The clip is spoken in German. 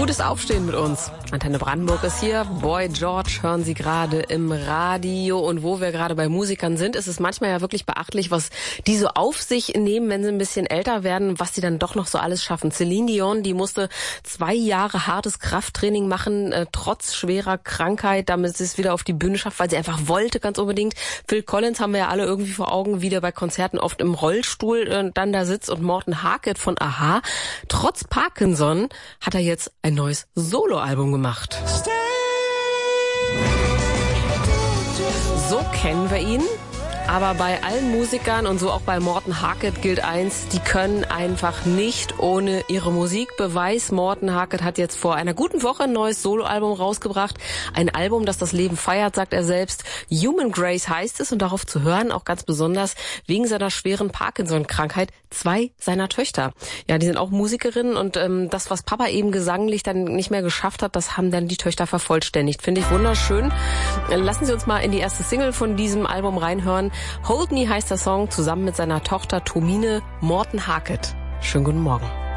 Gutes Aufstehen mit uns. Antenne Brandenburg ist hier. Boy George hören Sie gerade im Radio. Und wo wir gerade bei Musikern sind, ist es manchmal ja wirklich beachtlich, was die so auf sich nehmen, wenn sie ein bisschen älter werden, was sie dann doch noch so alles schaffen. Celine Dion, die musste 2 Jahre hartes Krafttraining machen, trotz schwerer Krankheit, damit sie es wieder auf die Bühne schafft, weil sie einfach wollte, ganz unbedingt. Phil Collins haben wir ja alle irgendwie vor Augen, wie der bei Konzerten oft im Rollstuhl dann da sitzt. Und Morten Harket von a-ha, trotz Parkinson hat er jetzt ein neues Soloalbum gemacht. So kennen wir ihn. Aber bei allen Musikern und so auch bei Morten Harket gilt eins, die können einfach nicht ohne ihre Musik. Beweis, Morten Harket hat jetzt vor einer guten Woche ein neues Soloalbum rausgebracht. Ein Album, das das Leben feiert, sagt er selbst. Human Grace heißt es und darauf zu hören, auch ganz besonders wegen seiner schweren Parkinson-Krankheit, 2 seiner Töchter. Ja, die sind auch Musikerinnen und das, was Papa eben gesanglich dann nicht mehr geschafft hat, das haben dann die Töchter vervollständigt. Finde ich wunderschön. Lassen Sie uns mal in die erste Single von diesem Album reinhören. Hold Me heißt der Song, zusammen mit seiner Tochter Tomine, Morten Harket. Schönen guten Morgen.